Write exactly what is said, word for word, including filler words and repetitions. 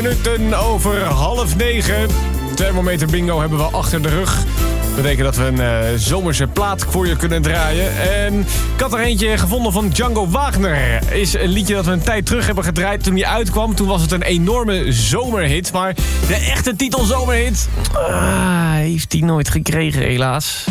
minuten over half negen. Thermometer bingo hebben we achter de rug. Dat betekent dat we een uh, zomerse plaat voor je kunnen draaien. En ik had er eentje gevonden van Django Wagner. Is een liedje dat we een tijd terug hebben gedraaid toen hij uitkwam. Toen was het een enorme zomerhit. Maar de echte titel zomerhit ah, heeft hij nooit gekregen, helaas.